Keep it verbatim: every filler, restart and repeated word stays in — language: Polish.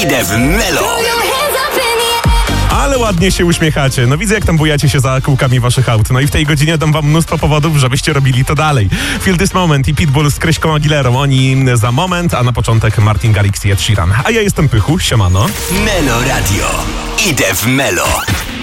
Idę w Melo. Ale ładnie się uśmiechacie. No widzę, jak tam bujacie się za kółkami waszych aut. No i w tej godzinie dam wam mnóstwo powodów, żebyście robili to dalej. Feel This Moment i Pitbull z Kryśką Aguilerą. Oni za moment, a na początek Martin Garrix i Ed Sheeran. A ja jestem Pychu, siemano. Melo Radio. Idę w Melo.